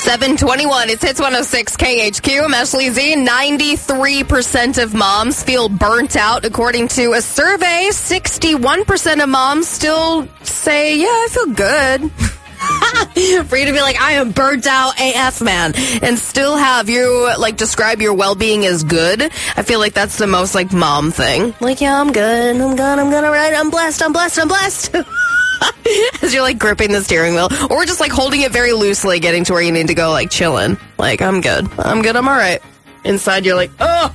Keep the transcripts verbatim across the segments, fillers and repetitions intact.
seven twenty-one. It's Hits one oh six K H Q. I'm Ashley Z. ninety-three percent of moms feel burnt out. According to a survey, sixty-one percent of moms still say, yeah, I feel good. For you to be like, I am burnt out A F, man, and still have you, like, describe your well-being as good. I feel like that's the most, like, mom thing. Like, yeah, I'm good. I'm good. I'm good. All right. I'm blessed. I'm blessed. I'm blessed. As you're, like, gripping the steering wheel. Or just, like, holding it very loosely, getting to where you need to go, like, chilling. Like, I'm good. I'm good. I'm all right. Inside, you're like, oh.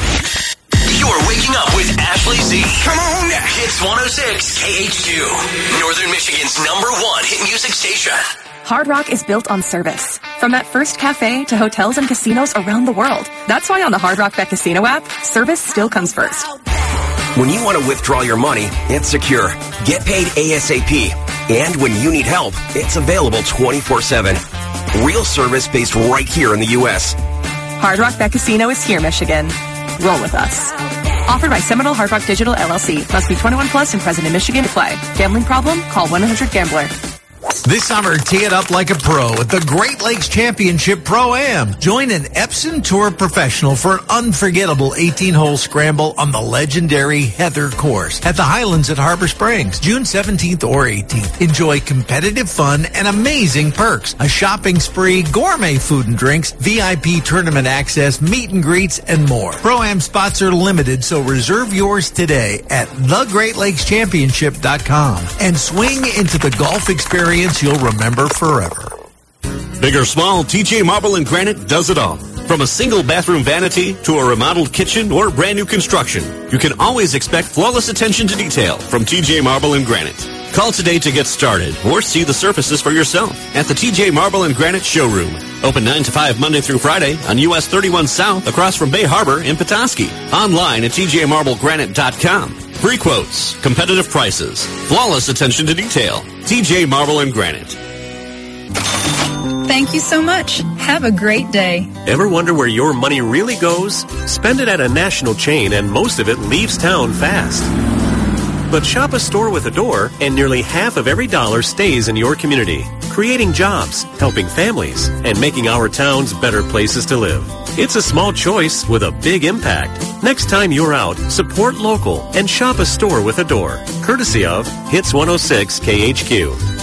You're waking up with Ashley Z. Come on. Hits one oh six K H Q. Northern Michigan's number one hit music station. Hard Rock is built on service. From that first cafe to hotels and casinos around the world. That's why on the Hard Rock Bet Casino app, service still comes first. When you want to withdraw your money, it's secure. Get paid ASAP. And when you need help, it's available twenty-four seven. Real service based right here in the U S. Hard Rock Bet Casino is here, Michigan. Roll with us. Offered by Seminole Hard Rock Digital L L C. Must be twenty-one plus and present in Michigan to play. Gambling problem? Call one eight hundred gambler. This summer, tee it up like a pro at the Great Lakes Championship Pro-Am. Join an Epson Tour professional for an unforgettable eighteen-hole scramble on the legendary Heather course at the Highlands at Harbor Springs, June seventeenth or eighteenth. Enjoy competitive fun and amazing perks. A shopping spree, gourmet food and drinks, V I P tournament access, meet and greets, and more. Pro-Am spots are limited, so reserve yours today at the great lakes championship dot com and swing into the golf experience you'll remember forever. Big or small, T J Marble and Granite does it all. From a single bathroom vanity to a remodeled kitchen or brand new construction, you can always expect flawless attention to detail from T J Marble and Granite. Call today to get started or see the surfaces for yourself at the T J Marble and Granite showroom. Open nine to five Monday through Friday on U S thirty-one South across from Bay Harbor in Petoskey. Online at T J marble granite dot com. Free quotes, competitive prices, flawless attention to detail. T J Marble and Granite. Thank you so much. Have a great day. Ever wonder where your money really goes? Spend it at a national chain and most of it leaves town fast. But shop a store with a door and nearly half of every dollar stays in your community, creating jobs, helping families, and making our towns better places to live. It's a small choice with a big impact. Next time you're out, support local and shop a store with a door. Courtesy of Hits one oh six K H Q.